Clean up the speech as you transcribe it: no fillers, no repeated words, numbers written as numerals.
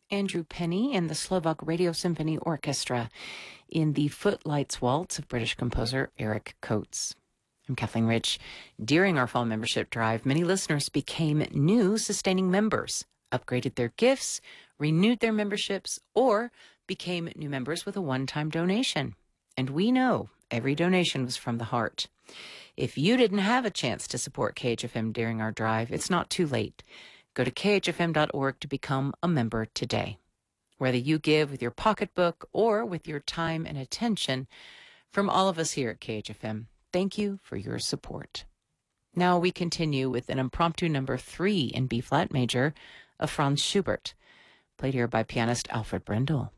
Andrew Penny and the Slovak Radio Symphony Orchestra in the Footlights Waltz of British composer Eric Coates. I'm Kathleen Rich. During our fall membership drive, many listeners became new sustaining members, upgraded their gifts, renewed their memberships, or became new members with a one-time donation. And we know every donation was from the heart. If you didn't have a chance to support KHFM during our drive, it's not too late. Go to khfm.org to become a member today. Whether you give with your pocketbook or with your time and attention, from all of us here at KHFM, thank you for your support. Now we continue with an impromptu number 3 in B-flat major of Franz Schubert, played here by pianist Alfred Brendel.